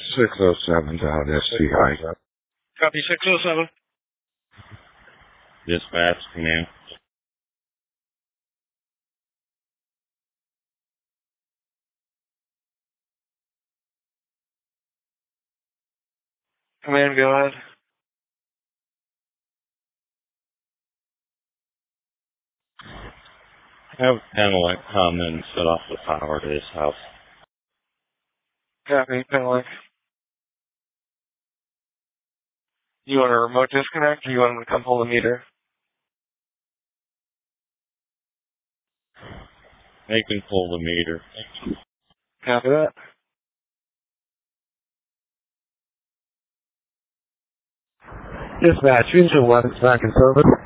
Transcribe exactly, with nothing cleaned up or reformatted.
six oh seven dot S C I. Copy six oh seven. Dispatch, command. Command, go ahead. Have Penelec come and set off the power to his house. Copy, Penelec. You want a remote disconnect or you want him to come pull the meter? They can pull the meter. Copy that. Dispatch, engine one is back in service.